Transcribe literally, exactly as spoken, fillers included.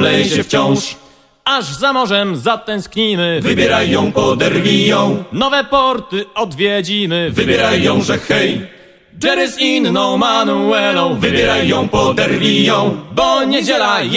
mleje się wciąż. Aż za morzem zatęsknimy, Wybieraj ją, poderwij ją, nowe porty odwiedzimy. wybieraj ją, że hej. Jerry's inną Manuelą, Wybieraj ją, poderwij ją, bo niedziela